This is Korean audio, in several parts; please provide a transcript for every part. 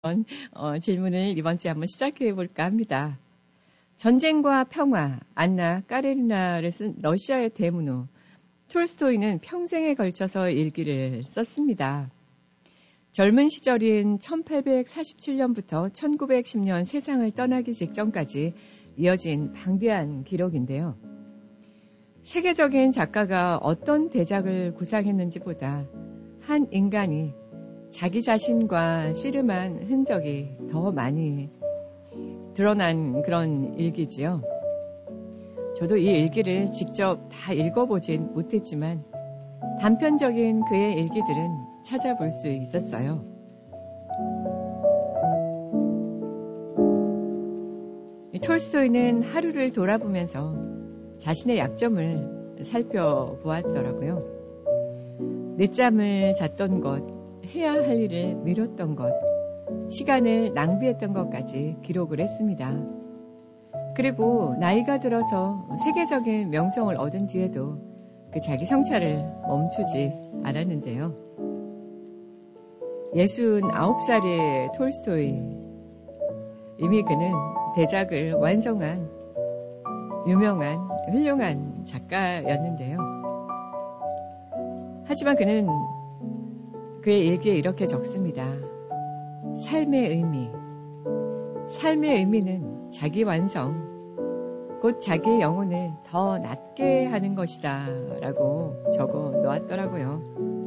질문을 이번 주에 한번 시작해 볼까 합니다. 전쟁과 평화, 안나 까레리나를 쓴 러시아의 대문호 톨스토이는 평생에 걸쳐서 일기를 썼습니다. 젊은 시절인 1847년부터 1910년 세상을 떠나기 직전까지 이어진 방대한 기록인데요. 세계적인 작가가 어떤 대작을 구상했는지보다 한 인간이 자기 자신과 씨름한 흔적이 더 많이 드러난 그런 일기지요. 저도 이 일기를 직접 다 읽어보진 못했지만 단편적인 그의 일기들은 찾아볼 수 있었어요. 톨스토이는 하루를 돌아보면서 자신의 약점을 살펴보았더라고요. 늦잠을 잤던 것, 해야 할 일을 미뤘던 것, 시간을 낭비했던 것까지 기록을 했습니다. 그리고 나이가 들어서 세계적인 명성을 얻은 뒤에도 그 자기 성찰을 멈추지 않았는데요. 69살의 톨스토이, 이미 그는 대작을 완성한 유명한 훌륭한 작가였는데요. 하지만 그는 그의 일기에 이렇게 적습니다. 삶의 의미는 자기 완성, 곧 자기의 영혼을 더 낮게 하는 것이다 라고 적어 놓았더라고요.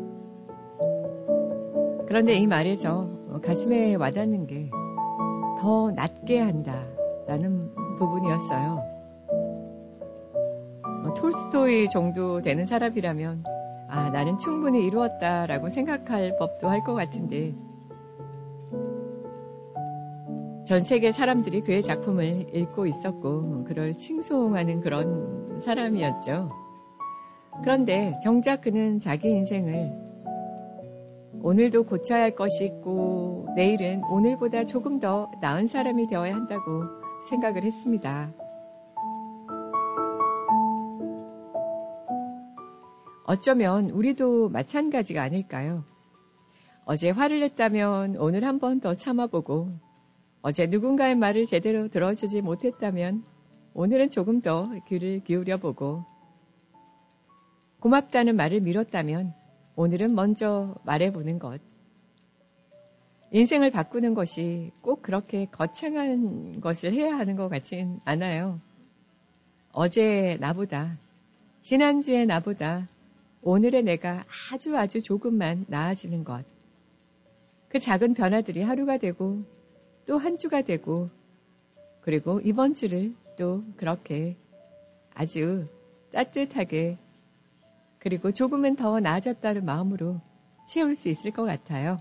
그런데 이 말에서 가슴에 와닿는 게 더 낮게 한다 라는 부분이었어요. 톨스토이 정도 되는 사람이라면 나는 충분히 이루었다라고 생각할 법도 할 것 같은데 전 세계 사람들이 그의 작품을 읽고 있었고 그를 칭송하는 그런 사람이었죠. 그런데 정작 그는 자기 인생을 오늘도 고쳐야 할 것이 있고 내일은 오늘보다 조금 더 나은 사람이 되어야 한다고 생각을 했습니다. 어쩌면 우리도 마찬가지가 아닐까요? 어제 화를 냈다면 오늘 한 번 더 참아보고 어제 누군가의 말을 제대로 들어주지 못했다면 오늘은 조금 더 귀를 기울여보고 고맙다는 말을 미뤘다면 오늘은 먼저 말해보는 것. 인생을 바꾸는 것이 꼭 그렇게 거창한 것을 해야 하는 것 같진 않아요. 어제 나보다, 지난주의 나보다 오늘의 내가 아주 조금만 나아지는 것. 그 작은 변화들이 하루가 되고 또 한 주가 되고 그리고 이번 주를 또 그렇게 아주 따뜻하게 그리고 조금은 더 나아졌다는 마음으로 채울 수 있을 것 같아요.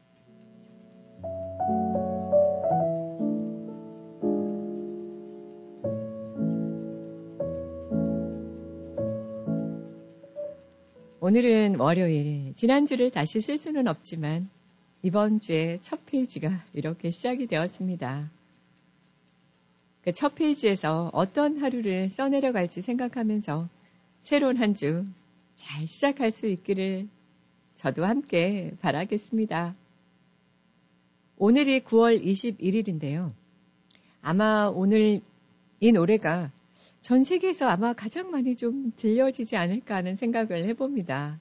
오늘은 월요일, 지난주를 다시 쓸 수는 없지만 이번 주에 첫 페이지가 이렇게 시작이 되었습니다. 그 첫 페이지에서 어떤 하루를 써내려갈지 생각하면서 새로운 한 주 잘 시작할 수 있기를 저도 함께 바라겠습니다. 오늘이 9월 21일인데요. 아마 오늘 이 노래가 전 세계에서 아마 가장 많이 좀 들려지지 않을까 하는 생각을 해봅니다.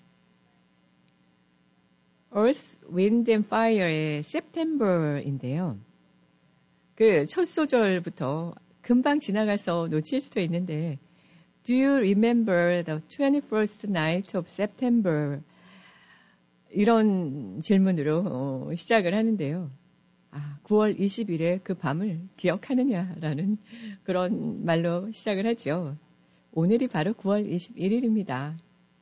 Earth, Wind and Fire의 September인데요. 그 첫 소절부터 금방 지나가서 놓칠 수도 있는데 Do you remember the 21st night of September? 이런 질문으로 시작을 하는데요. 9월 20일에 그 밤을 기억하느냐라는 그런 말로 시작을 하죠. 오늘이 바로 9월 21일입니다.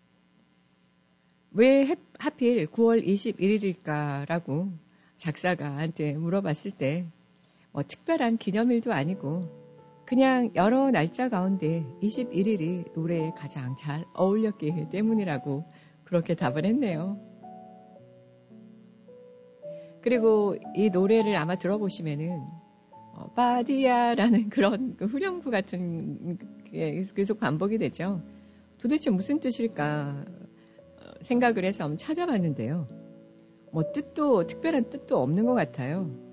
왜 하필 9월 21일일까라고 작사가한테 물어봤을 때 특별한 기념일도 아니고 그냥 여러 날짜 가운데 21일이 노래에 가장 잘 어울렸기 때문이라고 그렇게 답을 했네요. 그리고 이 노래를 아마 들어보시면은 바디야라는 그런 후렴구 같은 게 계속 반복이 되죠. 도대체 무슨 뜻일까 생각을 해서 한번 찾아봤는데요. 특별한 뜻도 없는 것 같아요.